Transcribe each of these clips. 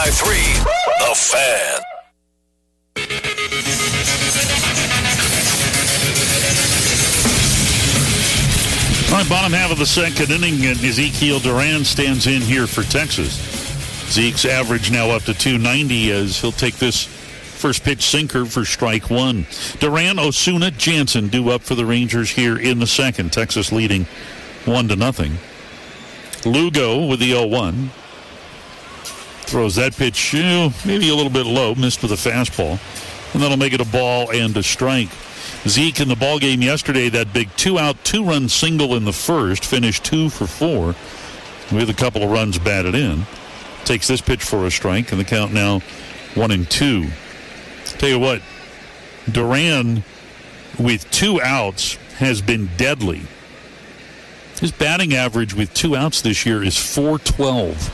The Fan. All right, bottom half of the second inning, and Ezekiel Duran stands in here for Texas. Zeke's average now up to 290 as he'll take this first pitch sinker for strike one. Duran, Osuna, Jansen due up for the Rangers here in the second. Texas leading 1-0. Lugo with the 0-1. Throws that pitch maybe a little bit low, missed with a fastball. And that'll make it a ball and a strike. Zeke in the ballgame yesterday, that big 2-out, 2-run single in the first, finished 2 for 4 with a couple of runs batted in. Takes this pitch for a strike, and the count now 1-2. Tell you what, Duran with 2 outs has been deadly. His batting average with 2 outs this year is .412.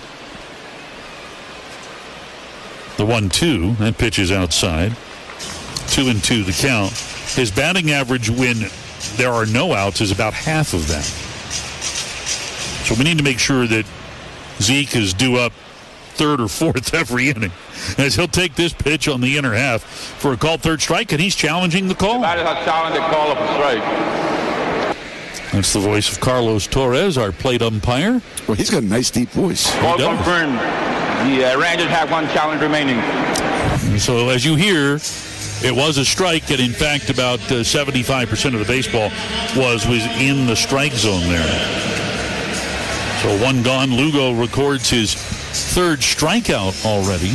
The 1-2, that pitch is outside. 2-2 the count. His batting average when there are no outs is about half of that. So we need to make sure that Zeke is due up third or fourth every inning, as he'll take this pitch on the inner half for a called third strike, and he's challenging the call. That is a challenge to call up a strike. That's the voice of Carlos Torres, our plate umpire. Well, he's got a nice deep voice. Ball confirmed. The Rangers have one challenge remaining. So as you hear, it was a strike, and in fact about 75% of the baseball was in the strike zone there. So one gone. Lugo records his third strikeout already.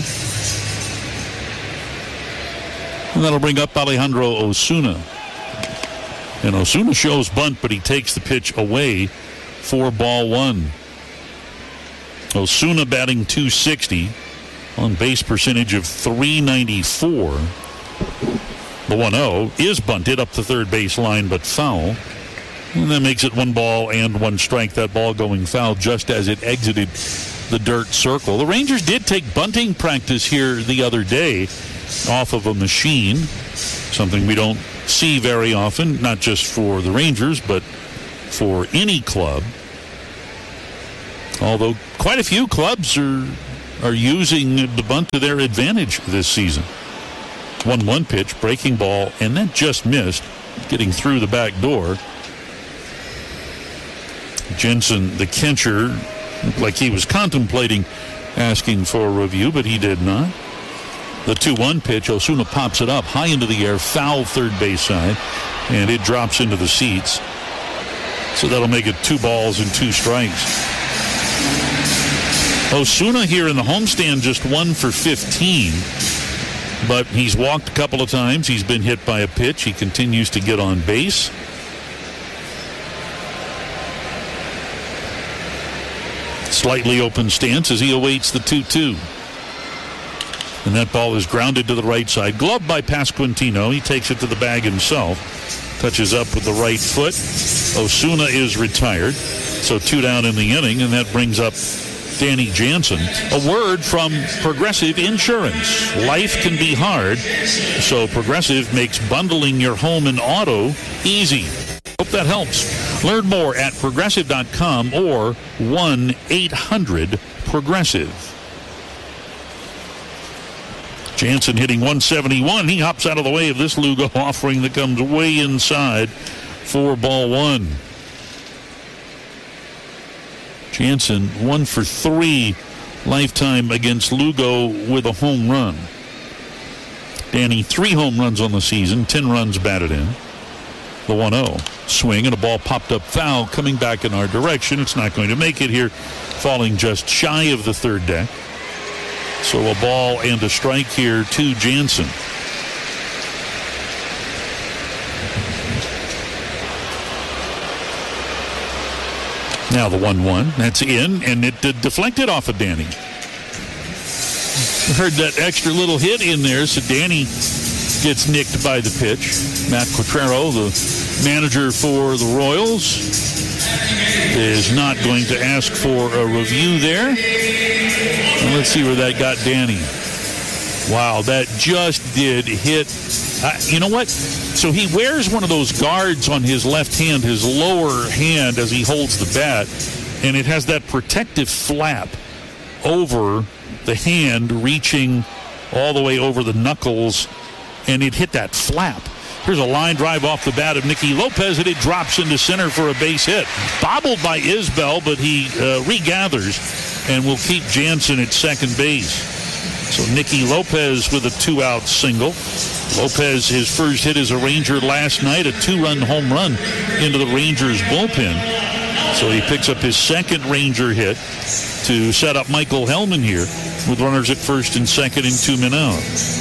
And that'll bring up Alejandro Osuna. And Osuna shows bunt, but he takes the pitch away for ball one. Osuna batting .260, on base percentage of .394. The 1-0 is bunted up the third base line, but foul. And that makes it 1 ball and 1 strike. That ball going foul just as it exited the dirt circle. The Rangers did take bunting practice here the other day off of a machine, something we don't see very often, not just for the Rangers, but for any club. Although quite a few clubs are using the bunt to their advantage this season. 1-1 pitch, breaking ball, and that just missed, getting through the back door. Jensen, the catcher, looked like he was contemplating asking for a review, but he did not. The 2-1 pitch, Osuna pops it up high into the air, foul third base side, and it drops into the seats. So that'll make it 2 balls and 2 strikes. Osuna here in the homestand just 1 for 15, but he's walked a couple of times. He's been hit by a pitch. He continues to get on base. Slightly open stance as he awaits the 2-2. And that ball is grounded to the right side. Gloved by Pasquantino. He takes it to the bag himself. Touches up with the right foot. Osuna is retired. So 2 down in the inning, and that brings up Danny Jansen. A word from Progressive Insurance. Life can be hard, so Progressive makes bundling your home and auto easy. Hope that helps. Learn more at Progressive.com or 1-800-PROGRESSIVE. Jansen hitting 171. He hops out of the way of this Lugo offering that comes way inside for ball 1. Jansen 1 for 3 lifetime against Lugo with a home run. Danny 3 home runs on the season, 10 runs batted in. The 1-0 swing and a ball popped up foul coming back in our direction. It's not going to make it here, falling just shy of the third deck. So a ball and a strike here to Jansen. Now the 1-1, that's in, and it deflected off of Danny. Heard that extra little hit in there, so Danny gets nicked by the pitch. Matt Quatraro, the manager for the Royals, is not going to ask for a review there. And let's see where that got Danny. Wow, that just did hit. You know what? So he wears one of those guards on his left hand, his lower hand, as he holds the bat, and it has that protective flap over the hand, reaching all the way over the knuckles, and it hit that flap. Here's a line drive off the bat of Nicky Lopez, and it drops into center for a base hit. Bobbled by Isbell, but he regathers and will keep Jansen at second base. So Nicky Lopez with a 2-out single. Lopez, his first hit as a Ranger last night, a 2-run home run into the Rangers bullpen. So he picks up his second Ranger hit to set up Michael Hellman here with runners at first and second and 2 men out.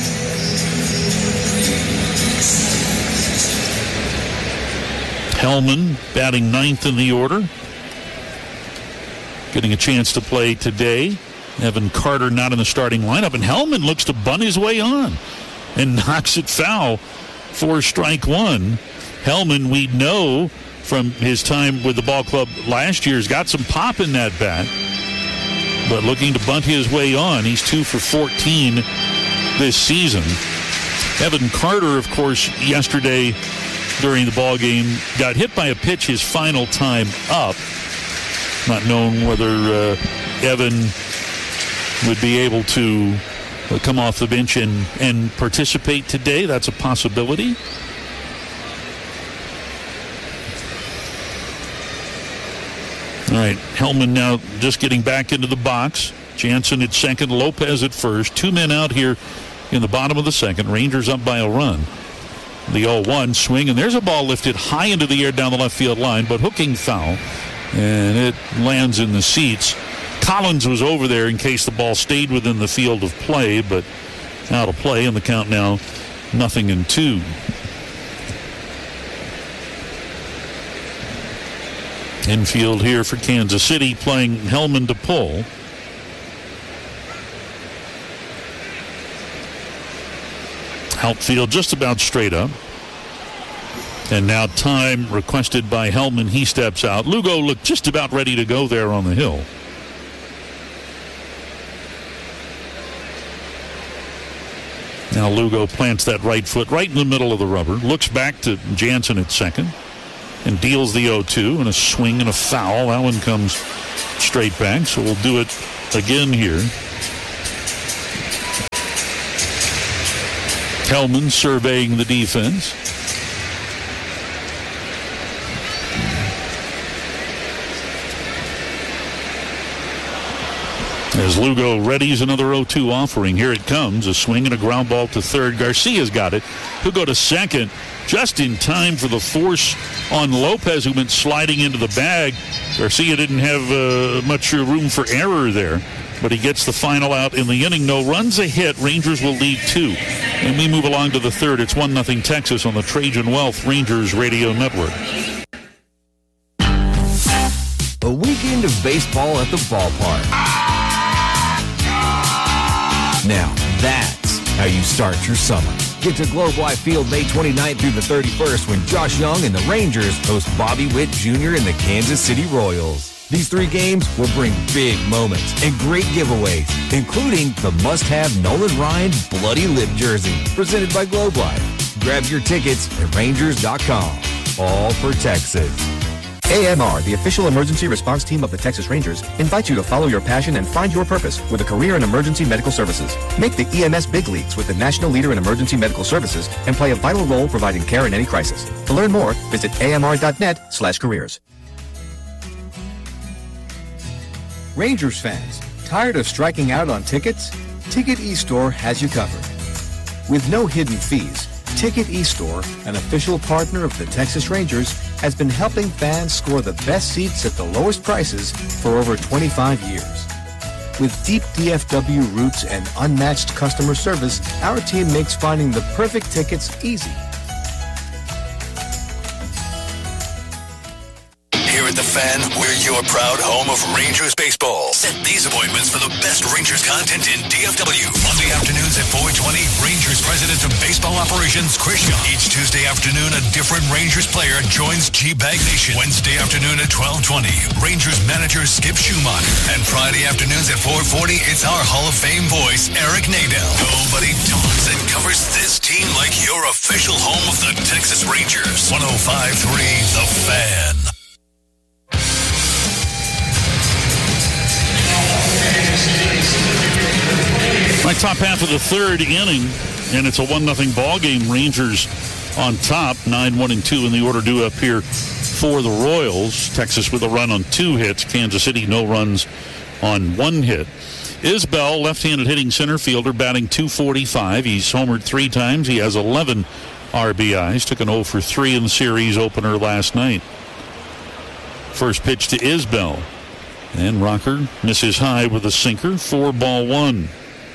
Hellman batting ninth in the order. Getting a chance to play today. Evan Carter not in the starting lineup, and Hellman looks to bunt his way on and knocks it foul for strike one. Hellman, we know from his time with the ball club last year, has got some pop in that bat, but looking to bunt his way on. He's 2 for 14 this season. Evan Carter, of course, yesterday during the ball game got hit by a pitch his final time up. Not known whether Evan would be able to come off the bench and participate today. That's a possibility. All right, Hellman now just getting back into the box. Jansen at second, Lopez at first. 2 men out here in the bottom of the second. Rangers up by a run. The 0-1 swing, and there's a ball lifted high into the air down the left field line, but hooking foul, and it lands in the seats. Collins was over there in case the ball stayed within the field of play, but out of play, and the count now 0-2. Infield here for Kansas City, playing Hellman to pull. Outfield just about straight up. And now time requested by Hellman. He steps out. Lugo looked just about ready to go there on the hill. Now Lugo plants that right foot right in the middle of the rubber. Looks back to Jansen at second. And deals the 0-2 and a swing and a foul. That one comes straight back. So we'll do it again here. Hellman surveying the defense. As Lugo readies another 0-2 offering. Here it comes. A swing and a ground ball to third. Garcia's got it. He'll go to second just in time for the force on Lopez, who went sliding into the bag. Garcia didn't have much room for error there, but he gets the final out in the inning. No runs, a hit. Rangers will lead 2. And we move along to the third. It's 1-0 Texas on the Trajan Wealth Rangers Radio Network. A weekend of baseball at the ballpark. Now, that's how you start your summer. Get to Globe Life Field May 29th through the 31st when Josh Young and the Rangers host Bobby Witt Jr. and the Kansas City Royals. These 3 games will bring big moments and great giveaways, including the must-have Nolan Ryan Bloody Lip jersey, presented by Globe Life. Grab your tickets at Rangers.com. All for Texas. AMR, the official emergency response team of the Texas Rangers, invites you to follow your passion and find your purpose with a career in emergency medical services. Make the EMS big leagues with the national leader in emergency medical services and play a vital role providing care in any crisis. To learn more, visit amr.net/careers. Rangers fans, tired of striking out on tickets? Ticket eStore has you covered. With no hidden fees, Ticket eStore, an official partner of the Texas Rangers, has been helping fans score the best seats at the lowest prices for over 25 years. With deep DFW roots and unmatched customer service, our team makes finding the perfect tickets easy. Here at The Fan, we're your proud home of Rangers baseball. Set these appointments for the best Rangers content in DFW. Monday afternoons at 4:20, Rangers President of Baseball Operations, Chris Young. Each Tuesday afternoon, a different Rangers player joins G-Bag Nation. Wednesday afternoon at 12:20, Rangers manager Skip Schumacher. And Friday afternoons at 4:40, it's our Hall of Fame voice, Eric Nadel. Nobody talks and covers this team like your official home of the Texas Rangers. 105.3 The Fan. My top half of the third inning, and it's a 1-0 ball game. Rangers on top, 9-1-2 in the order due up here for the Royals. Texas with a run on 2 hits. Kansas City no runs on 1 hit. Isbell, left-handed hitting center fielder, batting .245. He's homered 3 times. He has 11 RBIs. Took an 0 for 3 in the series opener last night. First pitch to Isbell. And Rocker misses high with a sinker. 4-1.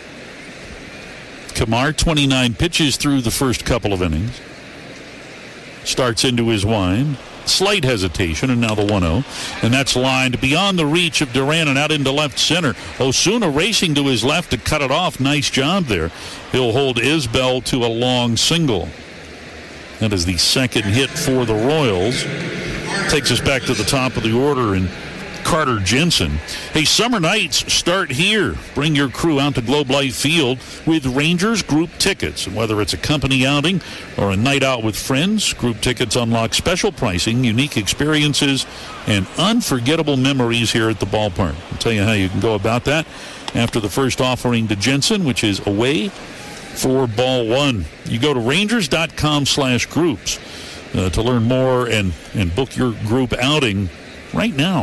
Kamar, 29 pitches through the first couple of innings. Starts into his wind. Slight hesitation, and now the 1-0. And that's lined beyond the reach of Duran and out into left center. Osuna racing to his left to cut it off. Nice job there. He'll hold Isbell to a long single. That is the second hit for the Royals. Takes us back to the top of the order, and Carter Jensen. Hey, summer nights start here. Bring your crew out to Globe Life Field with Rangers group tickets. And whether it's a company outing or a night out with friends, group tickets unlock special pricing, unique experiences, and unforgettable memories here at the ballpark. I'll tell you how you can go about that after the first offering to Jensen, which is away for ball 1. You go to rangers.com/groups to learn more and book your group outing right now.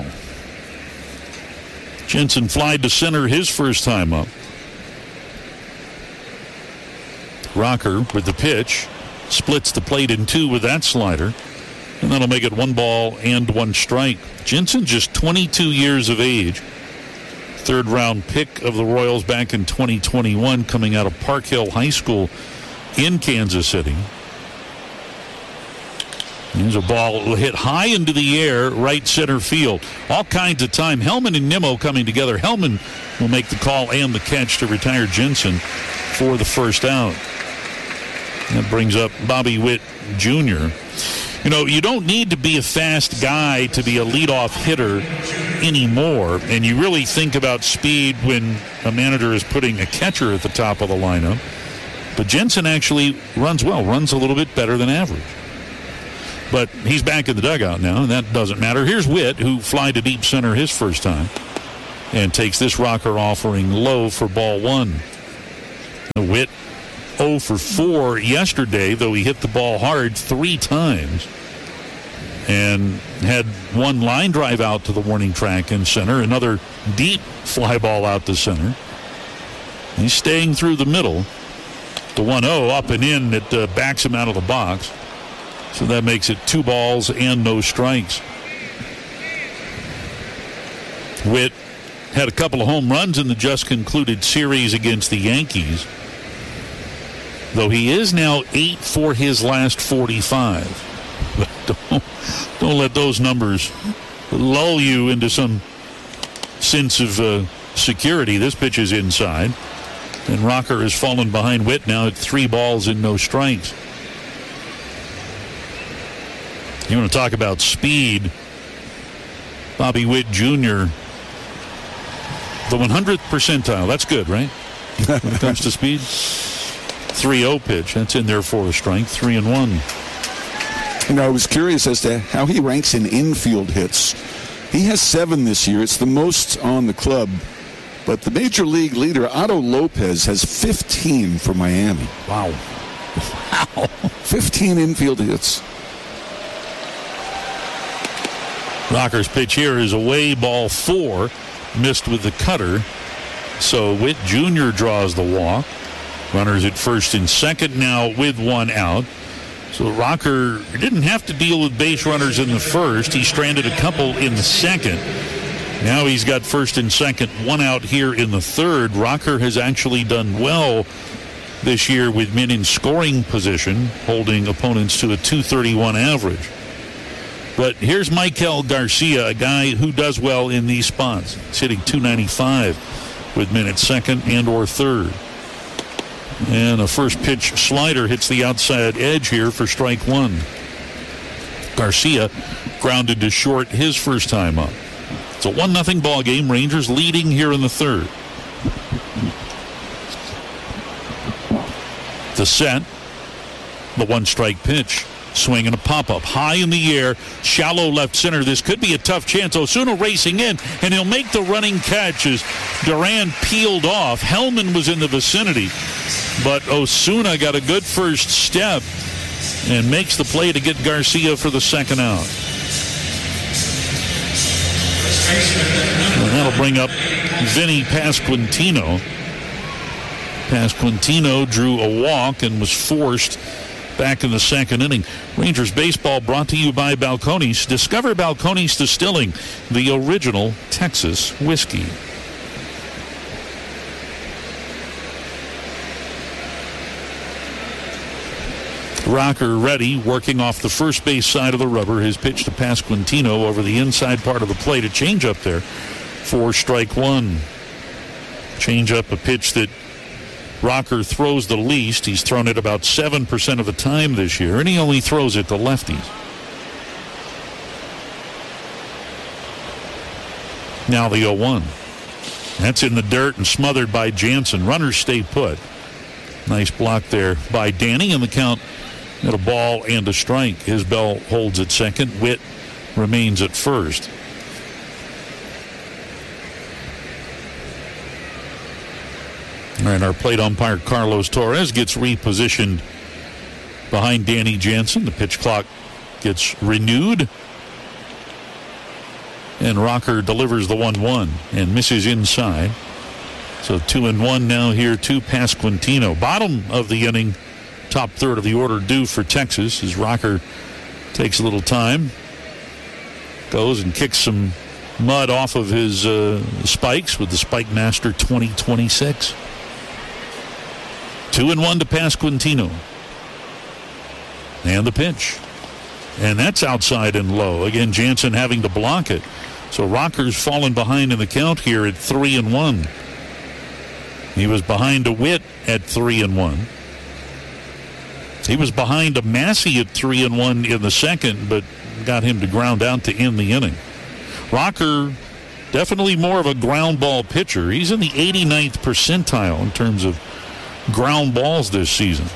Jensen flied to center his first time up. Rocker with the pitch. Splits the plate in 2 with that slider. And that'll make it 1-1 strike. Jensen just 22 years of age. 3rd round pick of the Royals back in 2021, coming out of Park Hill High School in Kansas City. There's a ball hit high into the air, right center field. All kinds of time. Hellman and Nimmo coming together. Hellman will make the call and the catch to retire Jensen for the first out. That brings up Bobby Witt Jr. You know, you don't need to be a fast guy to be a leadoff hitter anymore, and you really think about speed when a manager is putting a catcher at the top of the lineup. But Jensen actually runs well, runs a little bit better than average. But he's back in the dugout now, and that doesn't matter. Here's Witt, who flied to deep center his first time, and takes this rocker offering low for ball 1. Witt 0 for 4 yesterday, though he hit the ball hard 3 times. And had 1 line drive out to the warning track in center, another deep fly ball out to center. He's staying through the middle. The 1-0 up and in, it backs him out of the box. So that makes it 2 balls and no strikes. Witt had a couple of home runs in the just concluded series against the Yankees, though he is now 8 for his last 45. But don't let those numbers lull you into some sense of security. This pitch is inside, and Rocker has fallen behind Witt now at 3 balls and no strikes. You want to talk about speed? Bobby Witt Jr., the 100th percentile. That's good, right? When it comes to speed. 3-0 pitch. That's in there for a strike. 3-1. You know, I was curious as to how he ranks in infield hits. He has 7 this year. It's the most on the club. But the major league leader, Otto Lopez, has 15 for Miami. Wow. 15 infield hits. Rocker's pitch here is away, ball 4, missed with the cutter. So Witt Jr. draws the walk. Runners at first and second now with 1 out. So Rocker didn't have to deal with base runners in the first. He stranded a couple in the second. Now he's got first and second, 1 out here in the third. Rocker has actually done well this year with men in scoring position, holding opponents to a .231 average. But here's Michael Garcia, a guy who does well in these spots. He's hitting .295 with men at second and or third. And a first pitch slider hits the outside edge here for strike 1. Garcia grounded to short his first time up. It's a 1-0 ball game. Rangers leading here in the third. The set, the 1-strike pitch. Swing and a pop-up. High in the air. Shallow left center. This could be a tough chance. Osuna racing in, and he'll make the running catch as Duran peeled off. Hellman was in the vicinity, but Osuna got a good first step and makes the play to get Garcia for the second out. And that'll bring up Vinny Pasquantino. Pasquantino drew a walk and was forced back in the second inning. Rangers baseball brought to you by Balcones. Discover Balcones Distilling, the original Texas whiskey. Rocker ready, working off the first base side of the rubber. His pitch to Pasquantino over the inside part of the plate. A change up there for strike one. Change up, a pitch that Rocker throws the least. He's thrown it about 7% of the time this year, and he only throws it to lefties. Now the 0-1. That's in the dirt and smothered by Jansen. Runners stay put. Nice block there by Danny, and the count at a ball and a strike. Isbell holds at second. Witt remains at first. All right, our plate umpire Carlos Torres gets repositioned behind Danny Jansen. The pitch clock gets renewed. And Rocker delivers the 1-1 and misses inside. So 2-1 now here to Pasquantino. Bottom of the inning, top third of the order due for Texas as Rocker takes a little time. Goes and kicks some mud off of his spikes with the Spike Master 2026. 2-1 to Pasquantino. And the pitch. And that's outside and low. Again, Jansen having to block it. So Rocker's fallen behind in the count here at 3-1. He was behind a Witt at 3-1. He was behind a Massey at 3-1 in the second, but got him to ground out to end the inning. Rocker, definitely more of a ground ball pitcher. He's in the 89th percentile in terms of ground balls this season.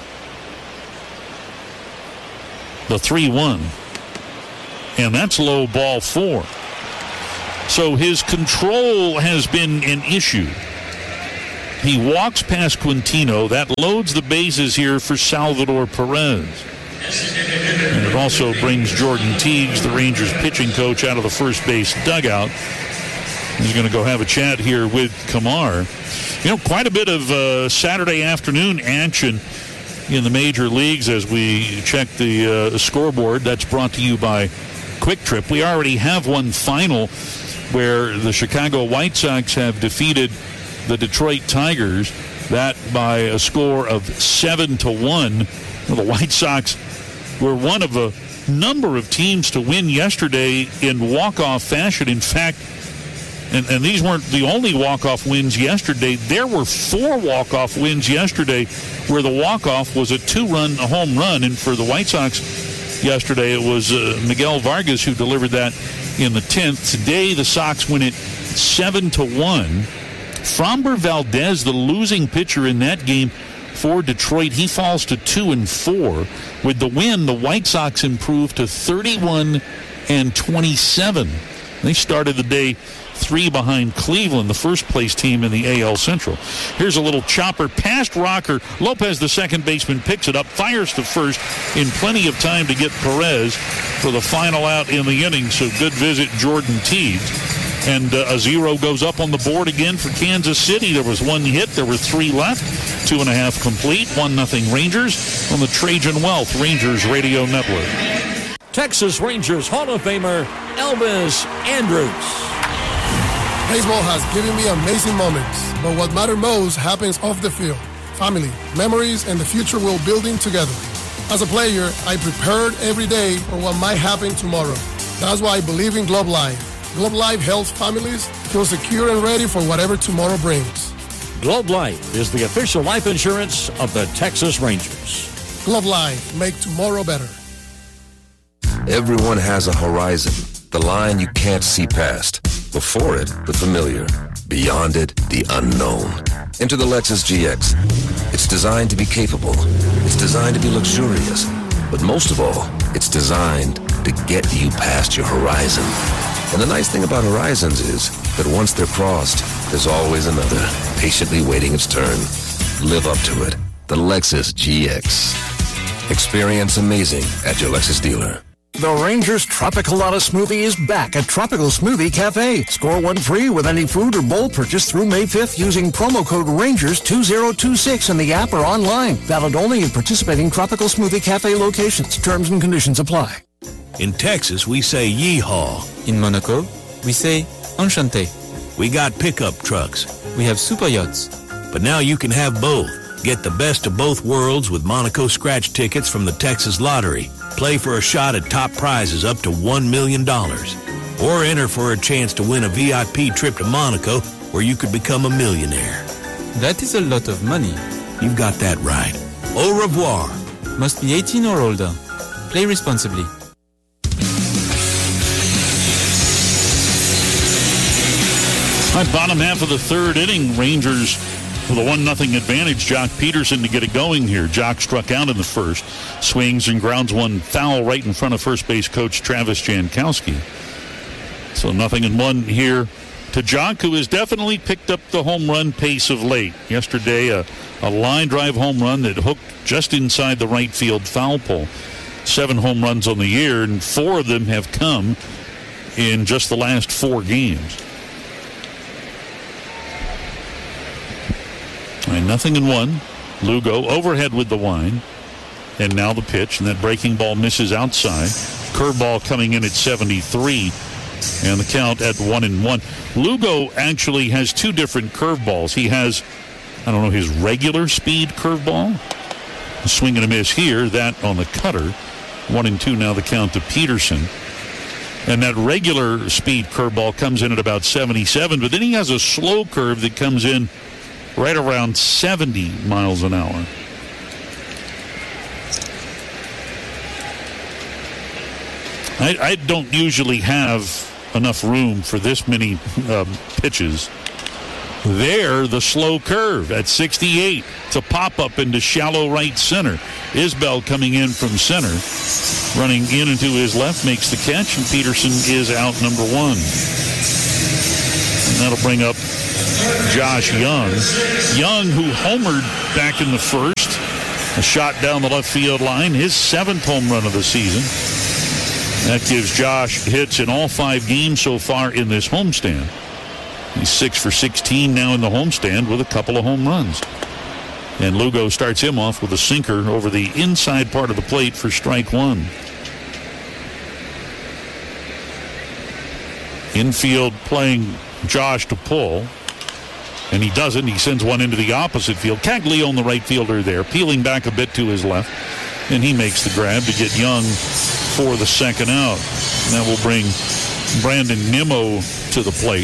The 3-1. And that's low ball 4. So his control has been an issue. He walks Pasquantino. That loads the bases here for Salvador Perez. And it also brings Jordan Teagues, the Rangers pitching coach, out of the first base dugout. He's going to go have a chat here with Kamar. You know, quite a bit of Saturday afternoon action in the major leagues as we check the scoreboard. That's brought to you by Quick Trip. We already have one final where the Chicago White Sox have defeated the Detroit Tigers, that by a score of 7-1. Well, the White Sox were one of a number of teams to win yesterday in walk-off fashion. In fact, and these weren't the only walk-off wins yesterday. There were 4 walk-off wins yesterday where the walk-off was a 2-run home run. And for the White Sox yesterday, it was Miguel Vargas who delivered that in the 10th. Today, the Sox win it 7-1. Framber Valdez, the losing pitcher in that game for Detroit, he falls to 2-4. With the win, the White Sox improved to 31-27. They started the day 3 behind Cleveland, the first place team in the AL Central. Here's a little chopper past Rocker. Lopez, the second baseman, picks it up, fires to first in plenty of time to get Perez for the final out in the inning. So good visit, Jordan Teagues. And a 0 goes up on the board again for Kansas City. There was 1 hit. There were 3 left. 2.5 complete. 1-0 Rangers on the Trajan Wealth Rangers Radio Network. Texas Rangers Hall of Famer Elvis Andrus. Baseball has given me amazing moments, but what matters most happens off the field. Family, memories, and the future we're building together. As a player, I prepared every day for what might happen tomorrow. That's why I believe in Globe Life. Globe Life helps families feel secure and ready for whatever tomorrow brings. Globe Life is the official life insurance of the Texas Rangers. Globe Life, make tomorrow better. Everyone has a horizon, the line you can't see past. Before it, the familiar. Beyond it, the unknown. Enter the Lexus GX. It's designed to be capable. It's designed to be luxurious. But most of all, It's designed to get you past your horizon. And the nice thing about horizons is that once they're crossed, there's always another, patiently waiting its turn. Live up to it. The Lexus GX. Experience amazing at your Lexus dealer. The Rangers Tropicalata Smoothie is back at Tropical Smoothie Cafe. Score one free with any food or bowl purchase through May 5th using promo code RANGERS2026 in the app or online. Valid only in participating Tropical Smoothie Cafe locations. Terms and conditions apply. In Texas, we say yeehaw. In Monaco, we say enchanté. We got pickup trucks. We have super yachts. But now you can have both. Get the best of both worlds with Monaco scratch tickets from the Texas Lottery. Play for a shot at top prizes up to $1 million. Or enter for a chance to win a VIP trip to Monaco where you could become a millionaire. That is a lot of money. You've got that right. Au revoir. Must be 18 or older. Play responsibly. All right, bottom half of the third inning, Rangers with a 1-0 advantage. Jock Peterson to get it going here. Jock struck out in the first. Swings and grounds one foul right in front of first base coach Travis Jankowski. So 0-1 here to Jock, who has definitely picked up the home run pace of late. Yesterday, a line drive home run that hooked just inside the right field foul pole. 7 home runs on the year, and 4 of them have come in just the last 4 games. And 0-1. Lugo overhead with the wind. And now the pitch. And that breaking ball misses outside. Curveball coming in at 73. And the count at 1-1. Lugo actually has 2 different curveballs. He has, his regular speed curveball. A swing and a miss here. That on the cutter. 1-2 now the count to Peterson. And that regular speed curveball comes in at about 77. But then he has a slow curve that comes in right around 70 miles an hour. I don't usually have enough room for this many pitches. There, the slow curve at 68. It's a pop-up into shallow right center. Isbell coming in from center. Running in into his left, makes the catch, and Peterson is out number 1. And that'll bring up Josh Young. Young, who homered back in the first. A shot down the left field line. His 7th home run of the season. That gives Josh hits in all 5 games so far in this homestand. He's 6 for 16 now in the homestand with a couple of home runs. And Lugo starts him off with a sinker over the inside part of the plate for strike 1. Infield playing Josh to pull. And he doesn't. He sends one into the opposite field. Caglione, the right fielder there, peeling back a bit to his left. And he makes the grab to get Young for the second out. And that will bring Brandon Nimmo to the plate.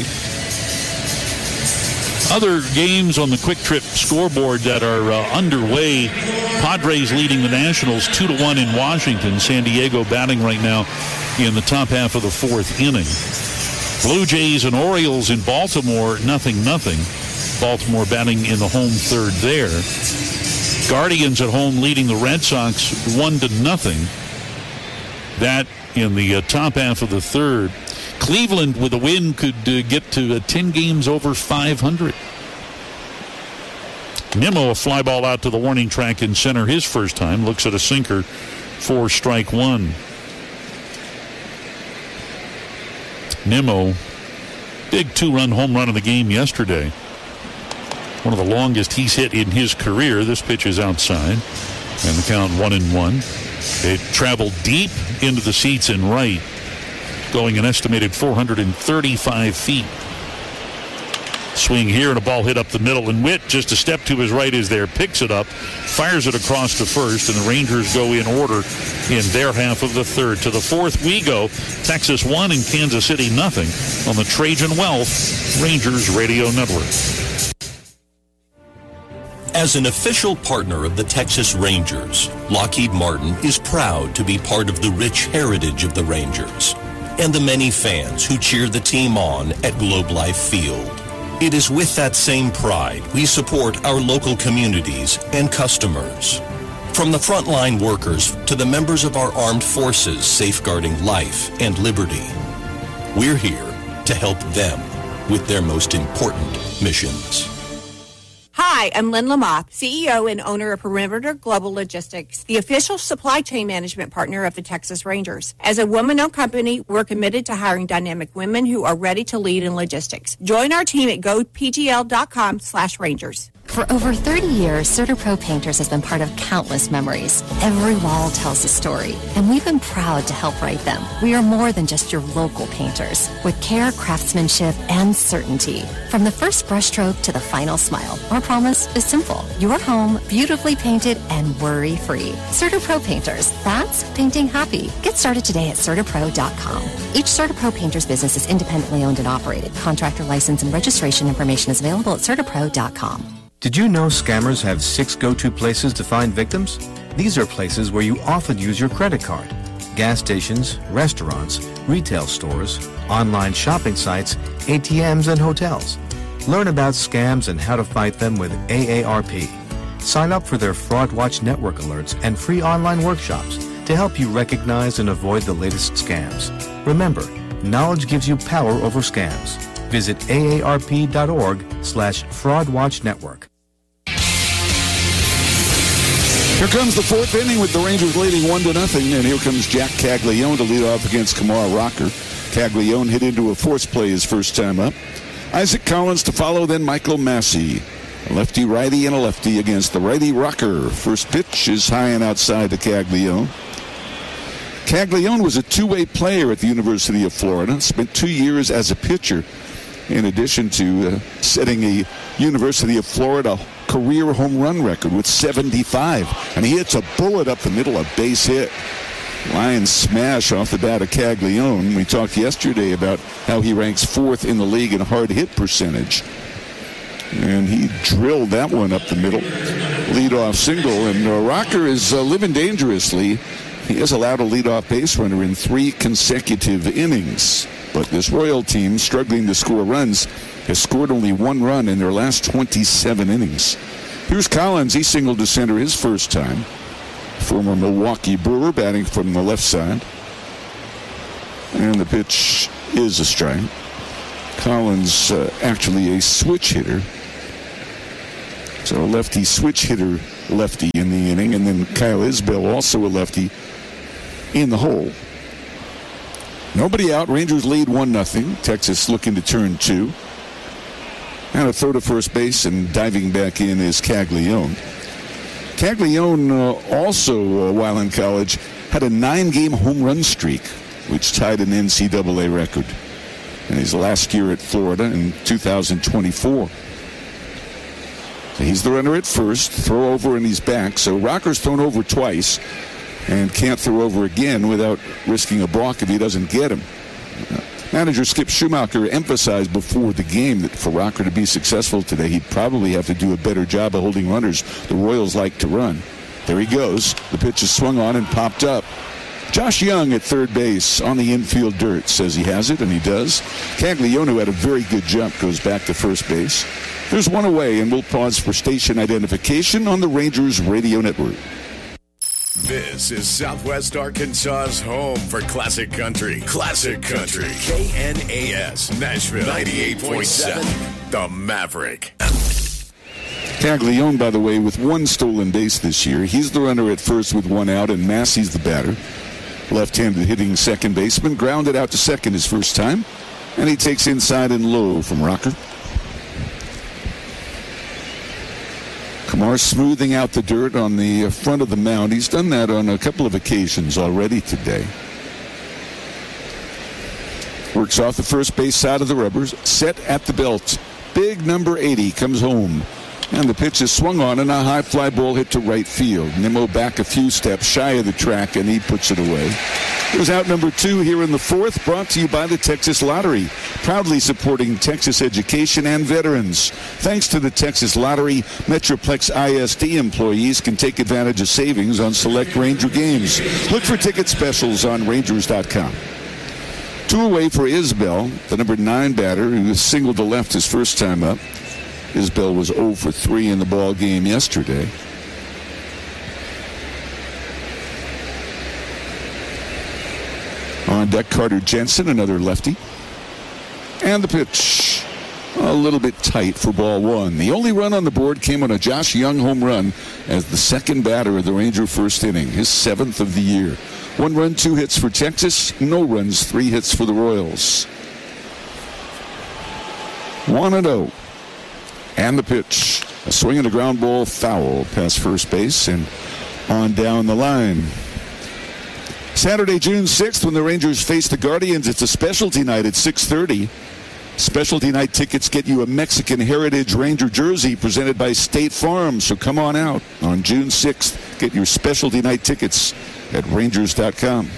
Other games on the Quick Trip scoreboard that are underway. Padres leading the Nationals 2-1 in Washington. San Diego batting right now in the top half of the 4th inning. Blue Jays and Orioles in Baltimore, 0-0. Baltimore batting in the home third there. Guardians at home leading the Red Sox 1-0. That in the top half of the third. Cleveland with a win could get to 10 games over 500. Nimmo, a fly ball out to the warning track in center his first time. Looks at a sinker for strike 1. Nimmo, big 2-run home run of the game yesterday. One of the longest he's hit in his career. This pitch is outside. And the count 1-1. It traveled deep into the seats in right, going an estimated 435 feet. Swing here and a ball hit up the middle, and Witt just a step to his right is there, picks it up, fires it across to first, and the Rangers go in order in their half of the third. To the 4th we go. Texas 1 and Kansas City 0 on the Trajan Wealth Rangers Radio Network. As an official partner of the Texas Rangers, Lockheed Martin is proud to be part of the rich heritage of the Rangers and the many fans who cheer the team on at Globe Life Field. It is with that same pride we support our local communities and customers. From the frontline workers to the members of our armed forces safeguarding life and liberty, we're here to help them with their most important missions. Hi, I'm Lynn Lamoth, CEO and owner of Perimeter Global Logistics, the official supply chain management partner of the Texas Rangers. As a woman-owned company, we're committed to hiring dynamic women who are ready to lead in logistics. Join our team at gopgl.com/Rangers. For over 30 years, CertaPro Painters has been part of countless memories. Every wall tells a story, and we've been proud to help write them. We are more than just your local painters, with care, craftsmanship, and certainty. From the first brushstroke to the final smile, our promise is simple. Your home, beautifully painted and worry-free. CertaPro Painters, that's painting happy. Get started today at CertaPro.com. Each CertaPro Painters business is independently owned and operated. Contractor license and registration information is available at CertaPro.com. Did you know scammers have 6 go-to places to find victims? These are places where you often use your credit card. Gas stations, restaurants, retail stores, online shopping sites, ATMs, and hotels. Learn about scams and how to fight them with AARP. Sign up for their Fraud Watch Network alerts and free online workshops to help you recognize and avoid the latest scams. Remember, knowledge gives you power over scams. Visit aarp.org/fraudwatchnetwork. Here comes the fourth inning with the Rangers leading 1-0, and here comes Jack Caglione to lead off against Kumar Rocker. Caglione hit into a force play his first time up. Isaac Collins to follow, then Michael Massey. A lefty-righty and a lefty against the righty Rocker. First pitch is high and outside to Caglione. Caglione was a two-way player at the University of Florida, spent 2 years as a pitcher, in addition to setting a University of Florida career home run record with 75. And he hits a bullet up the middle, a base hit. Line smash off the bat of Caglione. We talked yesterday about how he ranks 4th in the league in hard hit percentage. And he drilled that one up the middle. Leadoff single. And Rocker is living dangerously. He has allowed a leadoff base runner in 3 consecutive innings. But this Royal team, struggling to score runs, has scored only 1 run in their last 27 innings. Here's Collins. He singled to center his first time. Former Milwaukee Brewer batting from the left side. And the pitch is a strike. Collins actually a switch hitter. So a lefty switch hitter lefty in the inning. And then Kyle Isbell, also a lefty, in the hole. Nobody out. Rangers lead 1-0. Texas looking to turn 2. And a throw to first base, and diving back in is Caglione. Caglione also, while in college, had a 9-game home run streak, which tied an NCAA record in his last year at Florida in 2024. So he's the runner at first. Throw over and he's back. So Rocker's thrown over twice and can't throw over again without risking a balk if he doesn't get him. Manager Skip Schumacher emphasized before the game that for Rocker to be successful today, he'd probably have to do a better job of holding runners the Royals like to run. There he goes. The pitch is swung on and popped up. Josh Young at third base on the infield dirt says he has it, and he does. Caglione, who had a very good jump, goes back to first base. There's one away, and we'll pause for station identification on the Rangers Radio Network. This is Southwest Arkansas's home for classic country. Classic country. KNAS, Nashville 98.7. The Maverick. Caglione, by the way, with 1 stolen base this year. He's the runner at first with 1 out, and Massey's the batter. Left-handed hitting second baseman. Grounded out to second his first time. And he takes inside and low from Rocker. Kumar smoothing out the dirt on the front of the mound. He's done that on a couple of occasions already today. Works off the first base side of the rubbers. Set at the belt. Big number 80 comes home. And the pitch is swung on, and a high fly ball hit to right field. Nimmo back a few steps shy of the track, and he puts it away. It was out number 2 here in the 4th, brought to you by the Texas Lottery, proudly supporting Texas education and veterans. Thanks to the Texas Lottery, Metroplex ISD employees can take advantage of savings on select Ranger games. Look for ticket specials on Rangers.com. 2 away for Isbell, the number 9 batter, who singled to left his first time up. Isbell was 0 for 3 in the ball game yesterday. On deck, Carter Jensen, another lefty. And the pitch, a little bit tight for ball one. The only run on the board came on a Josh Young home run as the second batter of the Ranger first inning, his 7th of the year. 1 run, 2 hits for Texas, no runs, 3 hits for the Royals. 1-0. And the pitch, a swing and a ground ball foul past first base and on down the line. Saturday, June 6th, when the Rangers face the Guardians, it's a specialty night at 6:30. Specialty night tickets get you a Mexican Heritage Ranger jersey presented by State Farm. So come on out on June 6th. Get your specialty night tickets at Rangers.com.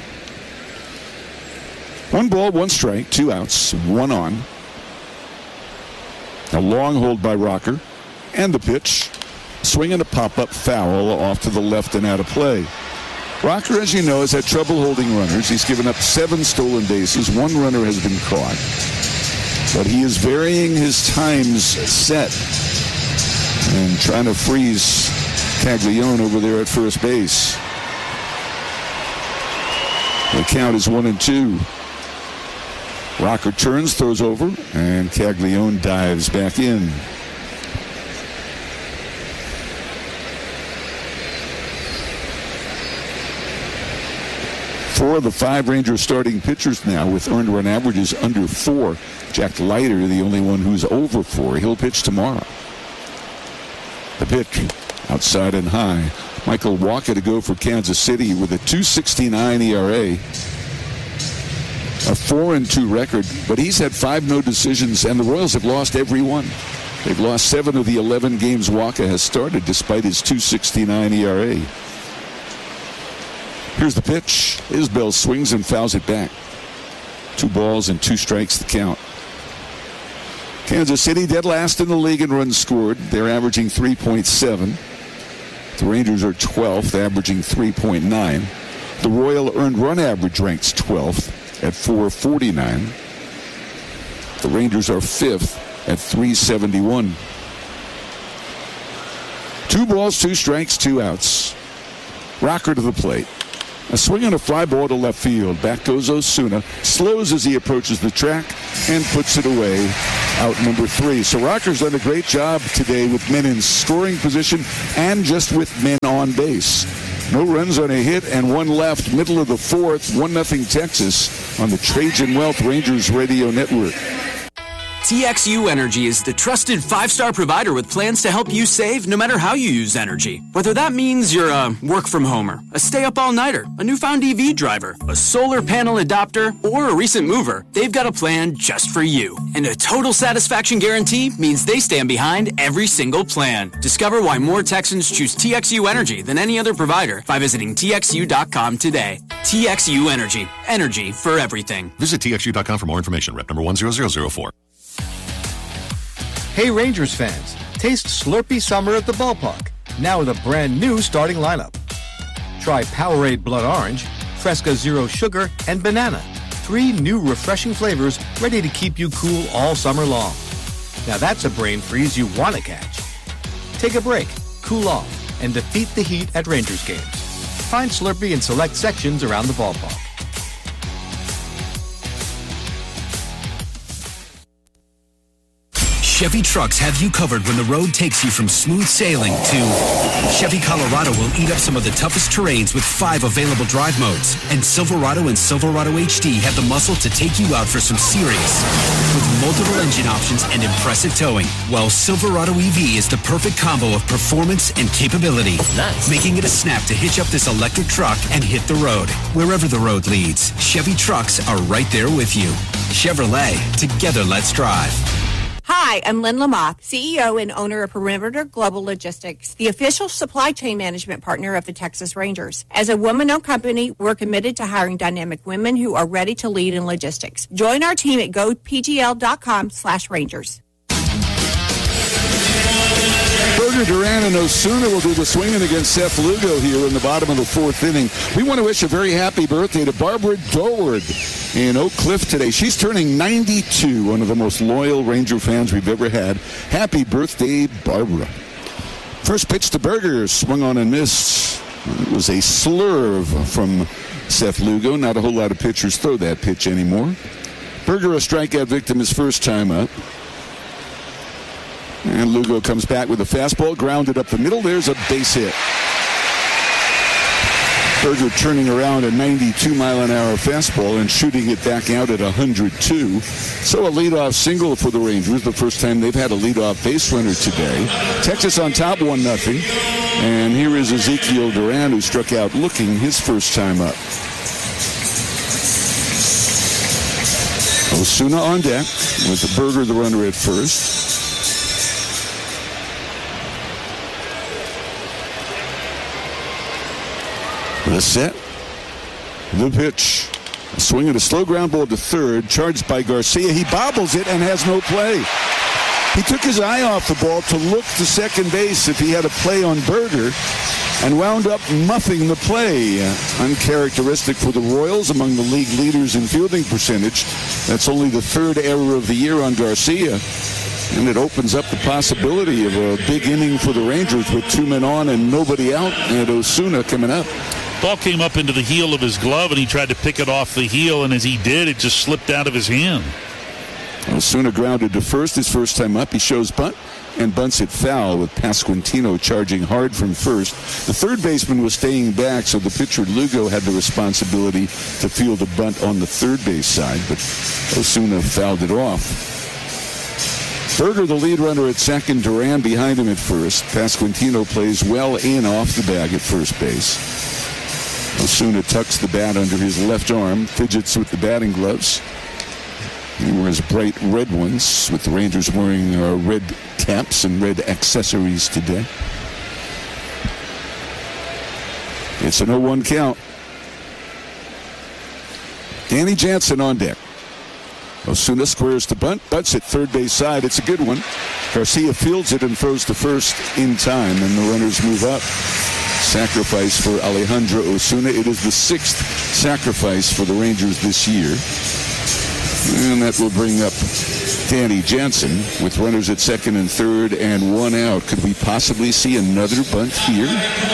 1 ball, 1 strike, 2 outs, 1 on. A long hold by Rocker. And the pitch. Swing and a pop-up foul off to the left and out of play. Rocker, as you know, has had trouble holding runners. He's given up 7 stolen bases. 1 runner has been caught. But he is varying his times set and trying to freeze Caglione over there at first base. The count is 1-2. Rocker turns, throws over, and Caglione dives back in. Four of the 5 Rangers starting pitchers now with earned run averages under 4. Jack Leiter, the only one who's over 4. He'll pitch tomorrow. The pitch, outside and high. Michael Wacha to go for Kansas City with a 2.69 ERA. A 4-2 record, but he's had 5 no decisions, and the Royals have lost every one. They've lost 7 of the 11 games Wacha has started, despite his 2.69 ERA. Here's the pitch. Isbell swings and fouls it back. 2 balls and 2 strikes the count. Kansas City dead last in the league in runs scored. They're averaging 3.7. The Rangers are 12th, averaging 3.9. The Royal earned run average ranks 12th at 4.49. The Rangers are 5th at 3.71. 2 balls, 2 strikes, 2 outs. Rocker to the plate. A swing on a fly ball to left field. Back goes Osuna. Slows as he approaches the track and puts it away. Out number 3. So Rocker's done a great job today with men in scoring position and just with men on base. No runs on a hit and 1 left. Middle of the 4th. 1-0 Texas on the Trajan Wealth Rangers Radio Network. TXU Energy is the trusted 5-star provider with plans to help you save no matter how you use energy. Whether that means you're a work-from-homer, a stay-up-all-nighter, a newfound EV driver, a solar panel adopter, or a recent mover, they've got a plan just for you. And a total satisfaction guarantee means they stand behind every single plan. Discover why more Texans choose TXU Energy than any other provider by visiting TXU.com today. TXU Energy. Energy for everything. Visit TXU.com for more information. Rep number 10004. Hey Rangers fans, taste Slurpee Summer at the ballpark, now with a brand new starting lineup. Try Powerade Blood Orange, Fresca Zero Sugar, and Banana. 3 new refreshing flavors ready to keep you cool all summer long. Now that's a brain freeze you want to catch. Take a break, cool off, and defeat the heat at Rangers games. Find Slurpee in select sections around the ballpark. Chevy trucks have you covered when the road takes you from smooth sailing to Chevy Colorado will eat up some of the toughest terrains with 5 available drive modes. And Silverado and Silverado HD have the muscle to take you out for some serious with multiple engine options and impressive towing. While Silverado EV is the perfect combo of performance and capability. Nice. Making it a snap to hitch up this electric truck and hit the road. Wherever the road leads, Chevy trucks are right there with you. Chevrolet, together let's drive. Hi, I'm Lynn Lamoth, CEO and owner of Perimeter Global Logistics, the official supply chain management partner of the Texas Rangers. As a woman-owned company, we're committed to hiring dynamic women who are ready to lead in logistics. Join our team at gopgl.com/Rangers. Berger, Duran, and Osuna will do the swinging against Seth Lugo here in the bottom of the 4th inning. We want to wish a very happy birthday to Barbara Dorward in Oak Cliff today. She's turning 92, one of the most loyal Ranger fans we've ever had. Happy birthday, Barbara. First pitch to Berger, swung on and missed. It was a slurve from Seth Lugo. Not a whole lot of pitchers throw that pitch anymore. Berger, a strikeout victim, his first time up. And Lugo comes back with a fastball, grounded up the middle. There's a base hit. Berger turning around a 92-mile-an-hour fastball and shooting it back out at 102. So a leadoff single for the Rangers, the first time they've had a leadoff base runner today. Texas on top 1-0. And here is Ezekiel Duran, who struck out looking his first time up. Osuna on deck with Berger, the runner at first. The set, the pitch, a swing and a slow ground ball to third, charged by Garcia. He bobbles it and has no play. He took his eye off the ball to look to second base if he had a play on Berger and wound up muffing the play. Uncharacteristic for the Royals, among the league leaders in fielding percentage. That's only the third error of the year on Garcia. And it opens up the possibility of a big inning for the Rangers with 2 men on and nobody out, and Osuna coming up. Ball came up into the heel of his glove, and he tried to pick it off the heel, and as he did, it just slipped out of his hand. Osuna grounded to first his first time up. He shows bunt and bunts it foul with Pasquantino charging hard from first. The third baseman was staying back, so the pitcher Lugo had the responsibility to field a bunt on the third base side, but Osuna fouled it off. Berger, the lead runner at second, Duran behind him at first. Pasquantino plays well in off the bag at first base. Osuna tucks the bat under his left arm, fidgets with the batting gloves. He wears bright red ones, with the Rangers wearing red caps and red accessories today. It's an 0-1 count. Danny Jansen on deck. Osuna squares to bunt, butts at third base side. It's a good one. Garcia fields it and throws to first in time, and the runners move up. Sacrifice for Alejandro Osuna. It is the 6th sacrifice for the Rangers this year. And that will bring up Danny Jansen with runners at second and third and 1 out. Could we possibly see another bunt here?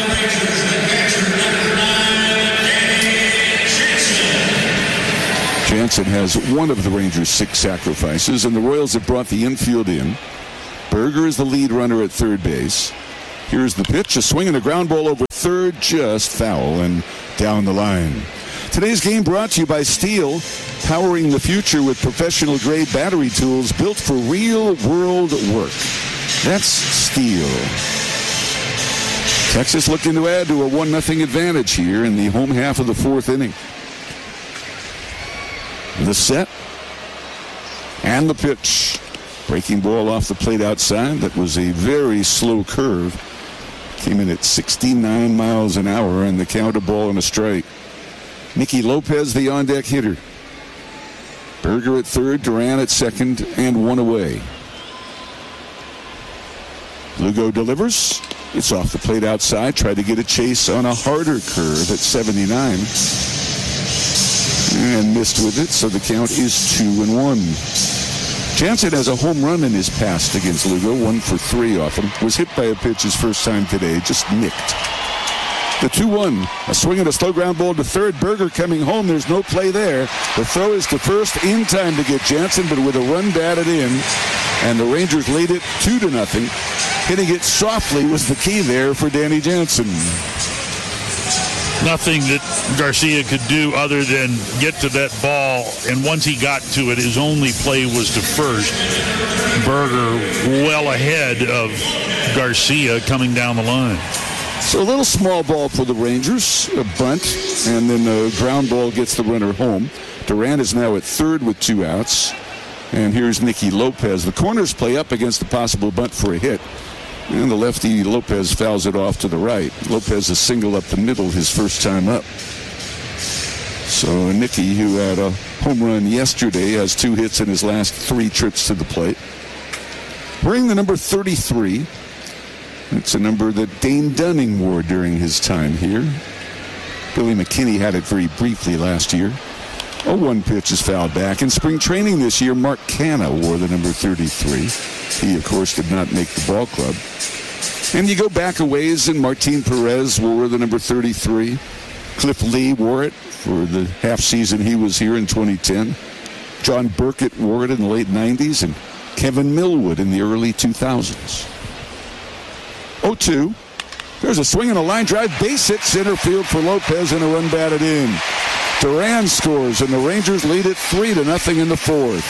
Jansen has one of the Rangers' 6 sacrifices, and the Royals have brought the infield in. Berger is the lead runner at third base. Here's the pitch, a swing and a ground ball over third, just foul and down the line. Today's game brought to you by Steel, powering the future with professional-grade battery tools built for real-world work. That's Steel. Texas looking to add to a 1-0 advantage here in the home half of the 4th inning. The set and the pitch. Breaking ball off the plate outside. That was a very slow curve. Came in at 69 miles an hour, and the count, a ball and a strike. Nicky Lopez, the on-deck hitter. Berger at third, Duran at second, and 1 away. Lugo delivers. It's off the plate outside. Tried to get a chase on a harder curve at 79. And missed with it, so the count is 2-1. Jansen has a home run in his past against Lugo, 1 for 3 off him. Was hit by a pitch his first time today, just nicked. The 2-1, a swing and a slow ground ball to third. Berger coming home, there's no play there. The throw is to first in time to get Jansen, but with a run batted in, and the Rangers lead it 2-0. Hitting it softly was the key there for Danny Jansen. Nothing that Garcia could do other than get to that ball, and once he got to it, his only play was to first. Berger well ahead of Garcia coming down the line. So a little small ball for the Rangers, a bunt, and then a ground ball gets the runner home. Duran is now at third with 2 outs, and here's Nicky Lopez. The corners play up against a possible bunt for a hit. And the lefty Lopez fouls it off to the right. Lopez a single up the middle his first time up. So Nicky, who had a home run yesterday, has 2 hits in his last 3 trips to the plate. Wearing the number 33. It's a number that Dane Dunning wore during his time here. Billy McKinney had it very briefly last year. A 1 pitch is fouled back. In spring training this year, Mark Canha wore the number 33. He, of course, did not make the ball club. And you go back a ways, and Martin Perez wore the number 33. Cliff Lee wore it for the half season he was here in 2010. John Burkett wore it in the late 90s, and Kevin Millwood in the early 2000s. 0-2. There's a swing and a line drive. Base hit center field for Lopez, and a run batted in. Duran scores, and the Rangers lead it 3-0 in the fourth.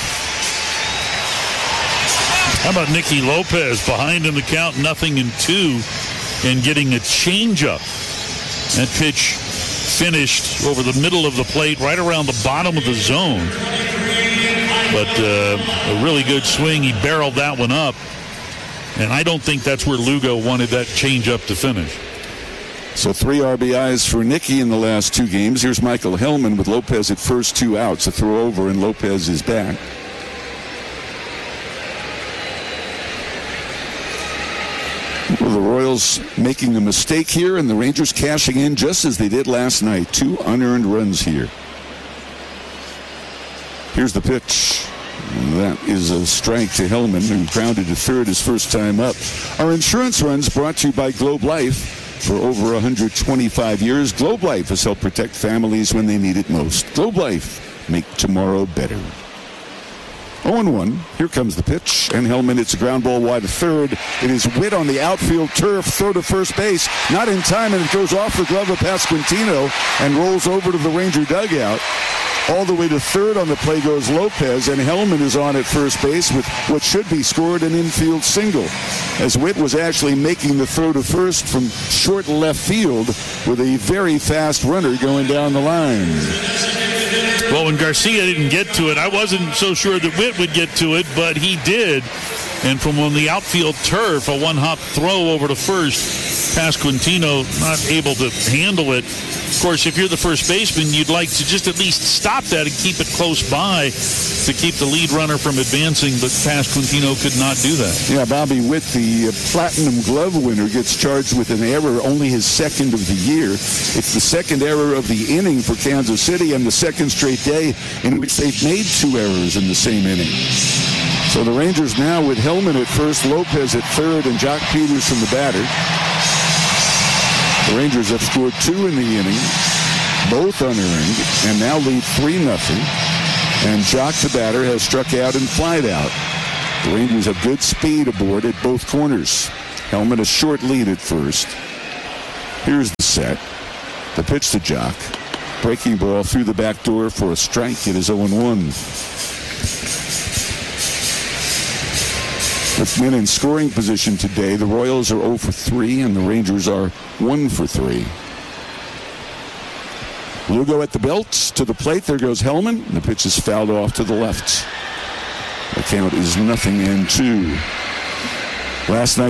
How about Nicky Lopez behind in the count, 0-2, and getting a changeup. That pitch finished over the middle of the plate, right around the bottom of the zone. But a really good swing. He barreled that one up. And I don't think that's where Lugo wanted that changeup to finish. So 3 RBIs for Nicky in the last 2 games. Here's Michael Hellman with Lopez at first, 2 outs. A throw over, and Lopez is back. Well, the Royals making a mistake here, and the Rangers cashing in just as they did last night. 2 unearned runs here. Here's the pitch. That is a strike to Hellman, who grounded to third his first time up. Our insurance runs brought to you by Globe Life. For over 125 years, Globe Life has helped protect families when they need it most. Globe Life, make tomorrow better. 0-1. Here comes the pitch, and Hellman hits a ground ball wide to third. It is Witt on the outfield turf, throw to first base. Not in time, and it goes off the glove of Pasquantino and rolls over to the Ranger dugout. All the way to third on the play goes Lopez, and Hellman is on at first base with what should be scored an infield single, as Witt was actually making the throw to first from short left field with a very fast runner going down the line. Well, when Garcia didn't get to it, I wasn't so sure that Witt would get to it, but he did. And from on the outfield turf, a one-hop throw over to first, Pasquantino not able to handle it. Of course, if you're the first baseman, you'd like to just at least stop that and keep it close by to keep the lead runner from advancing, but Pasquantino could not do that. Yeah, Bobby Witt, the Platinum Glove winner, gets charged with an error, only his second of the year. It's the second error of the inning for Kansas City, and the second straight day in which they've made 2 errors in the same inning. So the Rangers now with Hellman at first, Lopez at third, and Jock Peterson the batter. The Rangers have scored 2 in the inning, both unearned, and now lead 3-0. And Jock, the batter, has struck out and flied out. The Rangers have good speed aboard at both corners. Hellman a short lead at first. Here's the set. The pitch to Jock. Breaking ball through the back door for a strike. It is 0-1. With men in scoring position today, the Royals are 0 for 3 and the Rangers are 1 for 3. Lugo at the belt, to the plate. There goes Hellman. The pitch is fouled off to the left. The count is 0-2. Last night,